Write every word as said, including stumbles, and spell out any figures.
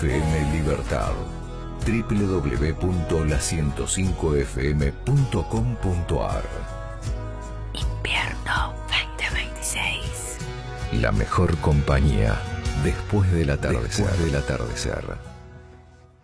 F M Libertad. doble u doble u doble u punto la ciento cinco f m punto com punto a r. Invierno veinte veintiséis. La mejor compañía después del atardecer. Después del atardecer.